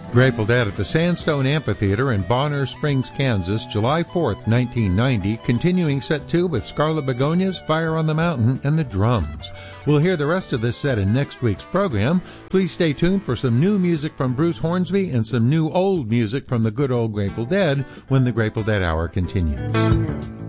Grateful Dead at the Sandstone Amphitheater in Bonner Springs, Kansas, July 4th, 1990, continuing set 2 with Scarlet Begonias, Fire on the Mountain, and the Drums. We'll hear the rest of this set in next week's program. Please stay tuned for some new music from Bruce Hornsby and some new old music from the good old Grateful Dead when the Grateful Dead Hour continues.